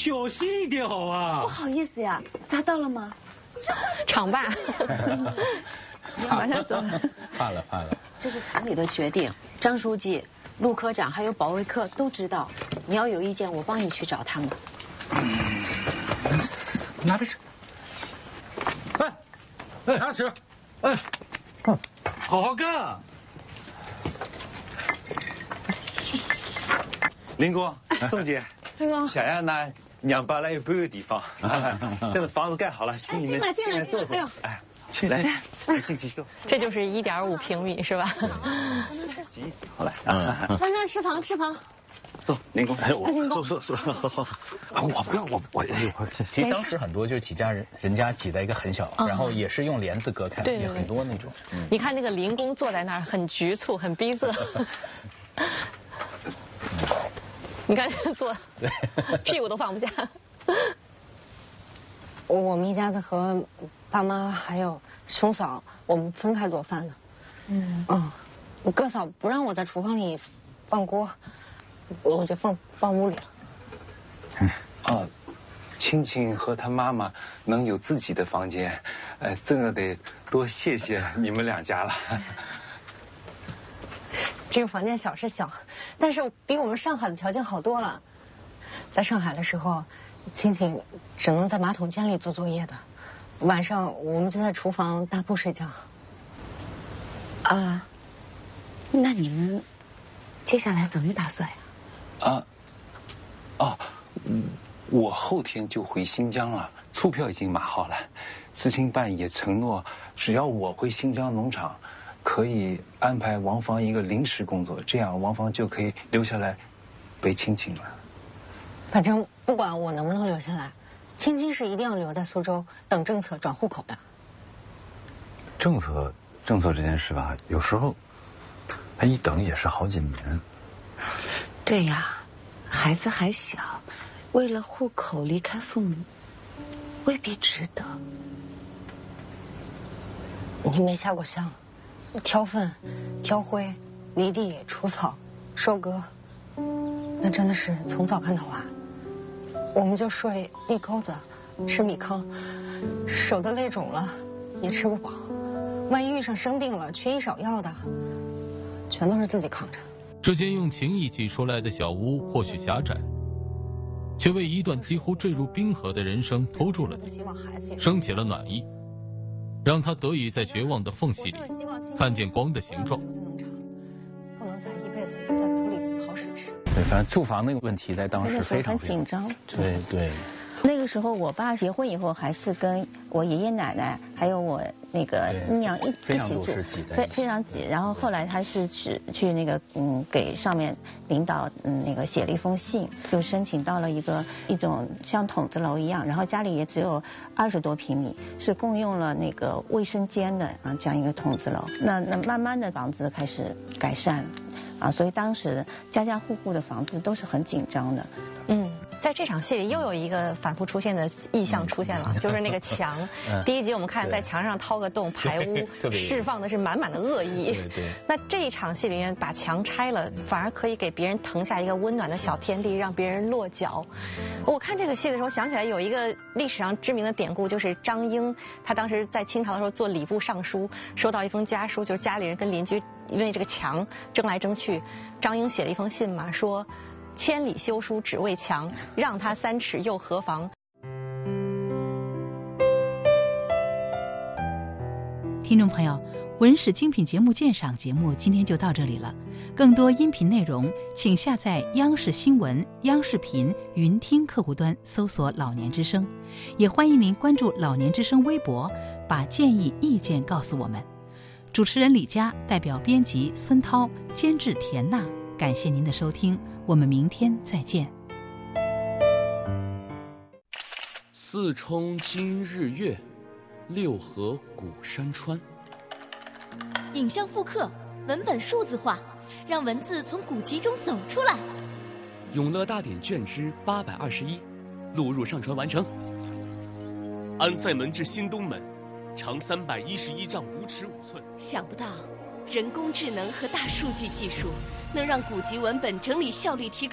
小心一点好啊！ 不好意思呀，砸到了吗？ 厂爸，马上走。 怕了。 这是厂里的决定，张书记、陆科长还有保卫科都知道。你要有意见，我帮你去找他们。 拿着吃。拿着吃。好好干啊！ 林哥、宋姐， 林哥， 想要呢，娘搬了一半个地方，现在房子盖好了，请你们进来坐坐。哎，进来，进去坐。 这就是1.5平米是吧？ 好来， 咱这吃糖。 坐，林工，坐，好，我不要，我。 其实当时很多就是几家人家挤在一个很小，然后也是用帘子隔开，也很多那种。 你看那个林工坐在那儿，很局促，很逼仄。你看坐，屁股都放不下。 我们一家子和爸妈还有兄嫂，我们分开做饭的。哥嫂不让我在厨房里放锅，我就放屋里了。 青青和他妈妈能有自己的房间，真的得多谢谢你们两家了。 这个房间小是小，但是比我们上海的条件好多了。在上海的时候，青青只能在马桶间里做作业的，晚上我们就在厨房搭铺睡觉。那你们接下来怎么打算呀？ 我后天就回新疆了，促票已经码好了。知青办也承诺，只要我回新疆农场，可以安排王芳一个临时工作，这样王芳就可以留下来陪青青了。 反正不管我能不能留下来，青青是一定要留在苏州等政策转户口的。 政策这件事吧，有时候他一等也是好几年。 对呀，孩子还小，为了户口离开父母，未必值得。你没下过乡，挑粪、挑灰、犁地、除草、收割，那真的是从早干到晚。我们就睡地沟子，吃米糠，手都累肿了，也吃不饱。万一遇上生病了，缺医少药的，全都是自己扛着。 这间用情义挤出来的小屋或许狭窄，却为一段几乎坠入冰河的人生拖住了底，升起了暖意，让他得以在绝望的缝隙里看见光的形状。 不能再一辈子在土里刨屎吃。 对，反正住房那个问题在当时非常很紧张。 对。 那个时候我爸结婚以后，还是跟我爷爷奶奶还有我那个姨娘一起住，非常挤。然后后来他是去那个给上面领导那个写了一封信，就申请到了一种像筒子楼一样，然后家里也只有20多平米，是共用了那个卫生间的这样一个筒子楼。那慢慢的房子开始改善所以当时家家户户的房子都是很紧张的。 在这场戏里又有一个反复出现的意象出现了，就是那个墙。第一集我们看在墙上掏个洞排污，释放的是满满的恶意。那这一场戏里面把墙拆了，反而可以给别人腾下一个温暖的小天地，让别人落脚。我看这个戏的时候想起来有一个历史上知名的典故，就是张英，他当时在清朝的时候做礼部尚书，收到一封家书，就是家里人跟邻居因为这个墙争来争去，张英写了一封信嘛，说千里修书只为墙，让他3尺又何妨。 听众朋友，文史精品节目鉴赏节目今天就到这里了。更多音频内容，请下载央视新闻、央视频云听客户端，搜索“老年之声”。也欢迎您关注“老年之声”微博，把建议、意见告诉我们。主持人李佳，代表编辑孙涛，监制田娜，感谢您的收听，我们明天再见。 四冲今日月，六合古山川。 影像复刻，文本数字化，让文字从古籍中走出来。 永乐大典卷之821，录入上传完成。安塞门至新东门，长311丈5尺5寸。 想不到，人工智能和大数据技术能让古籍文本整理效率提高。